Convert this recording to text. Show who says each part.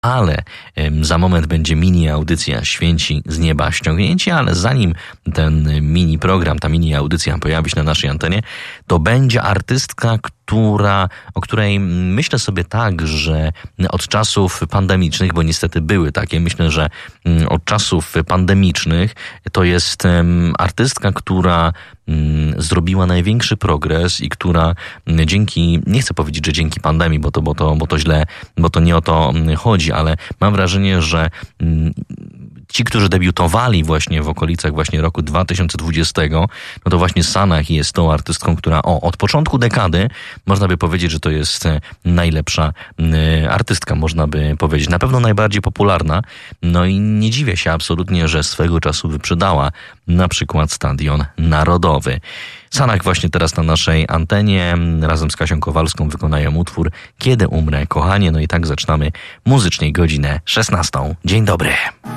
Speaker 1: ale za moment będzie mini audycja Święci z nieba ściągnięci, ale zanim ten mini program, ta mini audycja pojawi się na naszej antenie, to będzie artystka, o której myślę sobie tak, że od czasów pandemicznych, bo niestety były takie, myślę, że od czasów pandemicznych to jest artystka, która zrobiła największy progres i która nie chcę powiedzieć, że dzięki pandemii, bo to źle, bo to nie o to chodzi, ale mam wrażenie, że ci, którzy debiutowali właśnie w okolicach właśnie roku 2020, no to właśnie Sanach jest tą artystką, która od początku dekady można by powiedzieć, że to jest najlepsza artystka, można by powiedzieć. Na pewno najbardziej popularna. No i nie dziwię się absolutnie, że swego czasu wyprzedała na przykład Stadion Narodowy. Sanach właśnie teraz na naszej antenie razem z Kasią Kowalską wykonają utwór Kiedy umrę, kochanie. No i tak zaczynamy muzycznie godzinę 16. Dzień dobry.